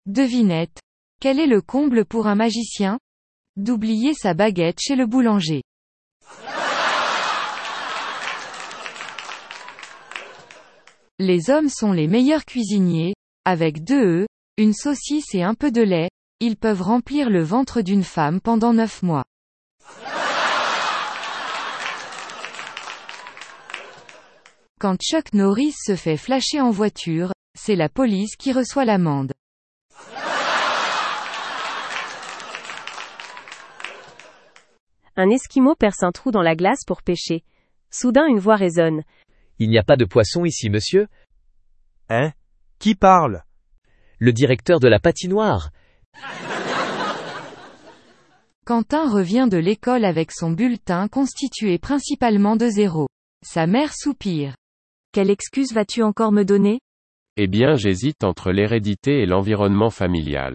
Devinette. Quel est le comble pour un magicien? D'oublier sa baguette chez le boulanger. Les hommes sont les meilleurs cuisiniers. Avec 2 œufs, une saucisse et un peu de lait, ils peuvent remplir le ventre d'une femme pendant 9 mois. Quand Chuck Norris se fait flasher en voiture, c'est la police qui reçoit l'amende. Un Esquimau perce un trou dans la glace pour pêcher. Soudain une voix résonne. Il n'y a pas de poisson ici, monsieur. Hein? Qui parle? Le directeur de la patinoire. Quentin revient de l'école avec son bulletin constitué principalement de zéros. Sa mère soupire. Quelle excuse vas-tu encore me donner? Eh bien, j'hésite entre l'hérédité et l'environnement familial.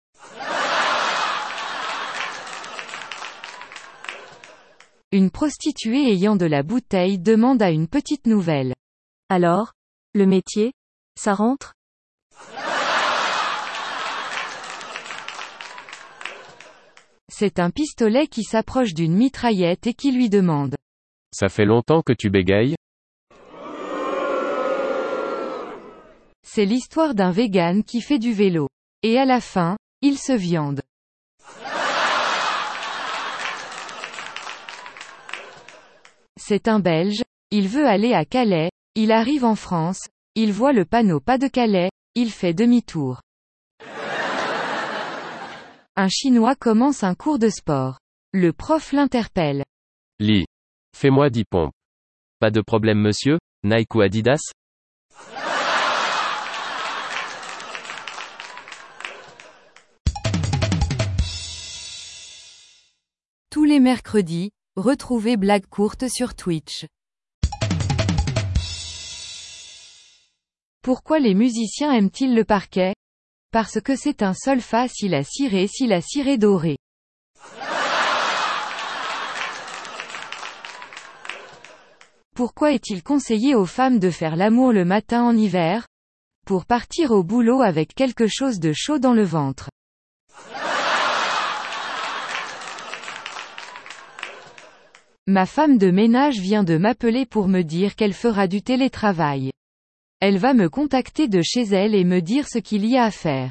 Une prostituée ayant de la bouteille demande à une petite nouvelle. Alors? Le métier? Ça rentre? C'est un pistolet qui s'approche d'une mitraillette et qui lui demande. Ça fait longtemps que tu bégayes? C'est l'histoire d'un vegan qui fait du vélo. Et à la fin, il se viande. C'est un Belge, il veut aller à Calais, il arrive en France, il voit le panneau pas de Calais, il fait demi-tour. Un Chinois commence un cours de sport. Le prof l'interpelle. Lee. Fais-moi 10 pompes. Pas de problème, monsieur. Nike ou Adidas? Tous les mercredis, retrouvez Blague courte sur Twitch. Pourquoi les musiciens aiment-ils le parquet? Parce que c'est un solfa si la ciré doré. Pourquoi est-il conseillé aux femmes de faire l'amour le matin en hiver? Pour partir au boulot avec quelque chose de chaud dans le ventre. Ma femme de ménage vient de m'appeler pour me dire qu'elle fera du télétravail. Elle va me contacter de chez elle et me dire ce qu'il y a à faire.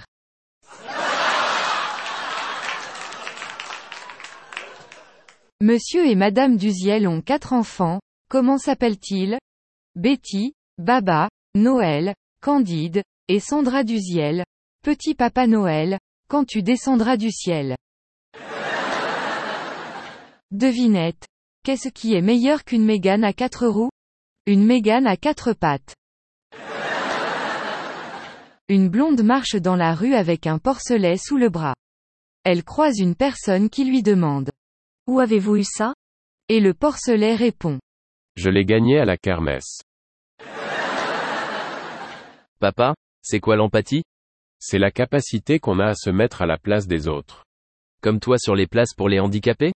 Monsieur et Madame Duziel ont 4 enfants, comment s'appellent-ils? Betty, Baba, Noël, Candide, et Sandra Duziel. Petit Papa Noël, quand tu descendras du ciel. Devinette. Qu'est-ce qui est meilleur qu'une Mégane à 4 roues? Une Mégane à 4 pattes. Une blonde marche dans la rue avec un porcelet sous le bras. Elle croise une personne qui lui demande. Où avez-vous eu ça? Et le porcelet répond. Je l'ai gagné à la kermesse. Papa, c'est quoi l'empathie? C'est la capacité qu'on a à se mettre à la place des autres. Comme toi sur les places pour les handicapés?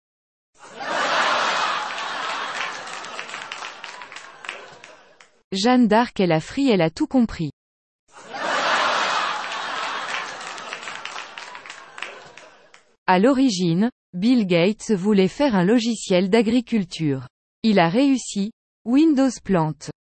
Jeanne d'Arc est la frie, elle a tout compris. À l'origine, Bill Gates voulait faire un logiciel d'agriculture. Il a réussi, Windows plante.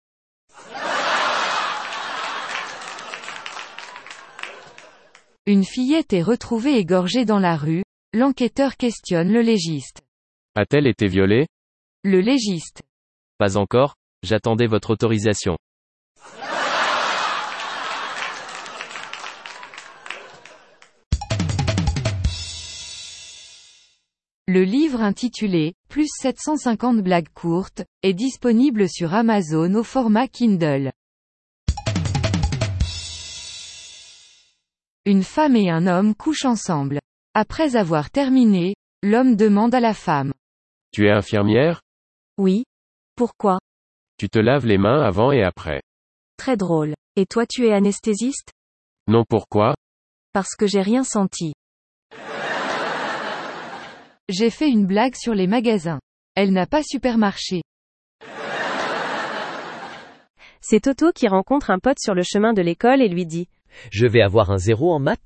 Une fillette est retrouvée égorgée dans la rue, l'enquêteur questionne le légiste. A-t-elle été violée? Le légiste. Pas encore, j'attendais votre autorisation. Le livre intitulé « Plus 750 blagues courtes » est disponible sur Amazon au format Kindle. Une femme et un homme couchent ensemble. Après avoir terminé, l'homme demande à la femme. Tu es infirmière? Oui. Pourquoi? Tu te laves les mains avant et après. Très drôle. Et toi tu es anesthésiste? Non, pourquoi? Parce que j'ai rien senti. J'ai fait une blague sur les magasins. Elle n'a pas super marché. C'est Toto qui rencontre un pote sur le chemin de l'école et lui dit. Je vais avoir un 0 en maths?